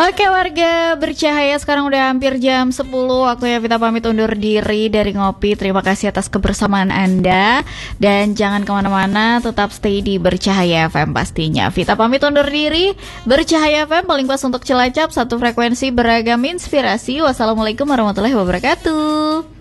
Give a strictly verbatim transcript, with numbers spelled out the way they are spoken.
Oke warga bercahaya, sekarang udah hampir jam sepuluh. Waktunya Vita pamit undur diri dari Ngopi. Terima kasih atas kebersamaan Anda. Dan jangan kemana-mana, tetap stay di Bercahaya F M pastinya. Vita pamit undur diri. Bercahaya F M paling pas untuk Cilacap. Satu frekuensi beragam inspirasi. Wassalamualaikum warahmatullahi wabarakatuh.